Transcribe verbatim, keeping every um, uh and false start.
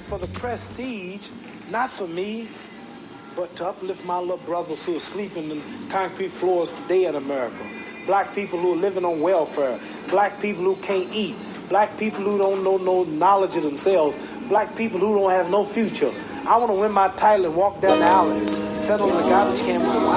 for the prestige, not for me, but to uplift my little brothers who are sleeping in concrete floors today in America. Black people who are living on welfare. Black people who can't eat. Black people who don't know no knowledge of themselves. Black people who don't have no future. I want to win my title and walk down the alleys, sit on the garbage can with